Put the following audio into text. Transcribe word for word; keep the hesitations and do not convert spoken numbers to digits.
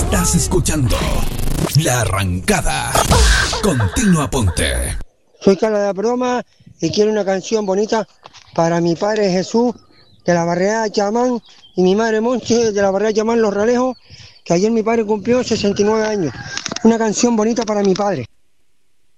Estás escuchando La Arrancada. Continua Ponte. Soy Carla de la Broma y quiero una canción bonita para mi padre Jesús de la barriada de Chamán y mi madre Monche de la barriada de Chamán Los Ralejos, que ayer mi padre cumplió sesenta y nueve años. Una canción bonita para mi padre.